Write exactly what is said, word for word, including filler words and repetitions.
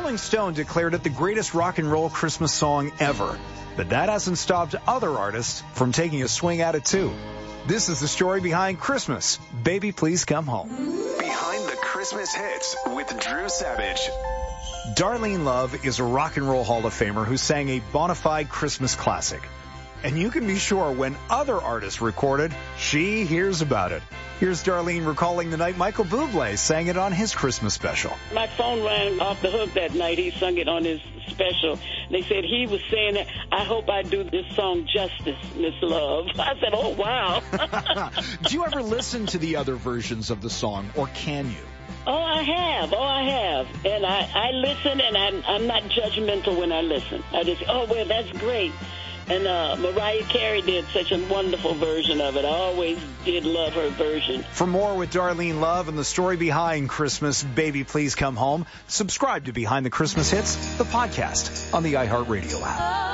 Rolling Stone declared it the greatest rock and roll Christmas song ever. But that hasn't stopped other artists from taking a swing at it, too. This is the story behind Christmas. Baby, Please Come Home. Behind the Christmas Hits with Drew Savage. Darlene Love is a rock and roll Hall of Famer who sang a bona fide Christmas classic. And you can be sure when other artists record it, she hears about it. Here's Darlene recalling the night Michael Bublé sang it on his Christmas special. My phone rang off the hook that night. He sung it on his special. They said he was saying that, I hope I do this song justice, Miss Love. I said, oh, wow. Do you ever listen to the other versions of the song, or can you? Oh, I have. Oh, I have. And I, I listen, and I'm, I'm not judgmental when I listen. I just, oh, well, that's great. And uh, Mariah Carey did such a wonderful version of it. I always did love her version. For more with Darlene Love and the story behind Christmas, Baby Please Come Home, subscribe to Behind the Christmas Hits, the podcast on the iHeartRadio app.